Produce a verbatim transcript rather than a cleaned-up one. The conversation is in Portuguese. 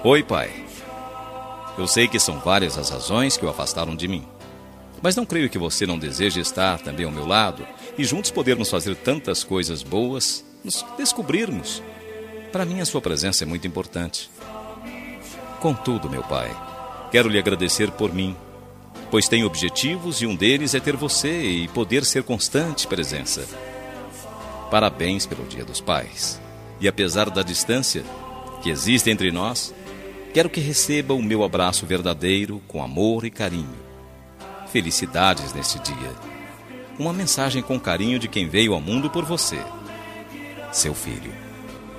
Oi, pai. Eu sei que são várias as razões que o afastaram de mim. Mas não creio que você não deseje estar também ao meu lado e juntos podermos fazer tantas coisas boas, nos descobrirmos. Para mim, a sua presença é muito importante. Contudo, meu pai, quero lhe agradecer por mim, pois tenho objetivos e um deles é ter você e poder ser constante presença. Parabéns pelo Dia dos Pais. E apesar da distância que existe entre nós, quero que receba o meu abraço verdadeiro com amor e carinho. Felicidades neste dia. Uma mensagem com carinho de quem veio ao mundo por você, seu filho.